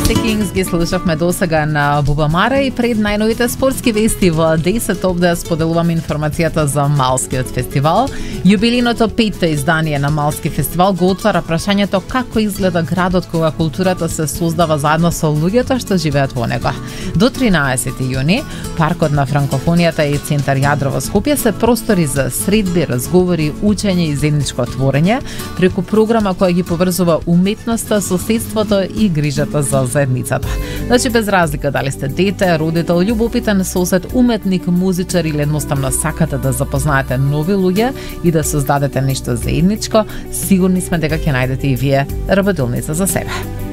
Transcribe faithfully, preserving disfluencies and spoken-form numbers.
Dynasty Kings ги слушавме досега на Бубамара и пред најновите спортски вести во десет обде споделувам информацијата за Малскиот фестивал. Јубилиното петто издание на Малски фестивал го отвара прашањето како изгледа градот кога културата се создава заедно со луѓето што живеат во него. До тринаесети јуни паркот на франкофонијата и центар Јадро во Скопје се простори за средби, разговори, учење и заедничко творење преку програма која ги поврзува уметноста, соседството и грижата за заедницата. Значи без разлика дали сте дете, родител, љубопитен сосед, уметник, музичар или едноставно сакате да запознаете нови луѓе и да создадете нешто заедничко, сигурни сме дека ќе најдете и вие работилница за себе.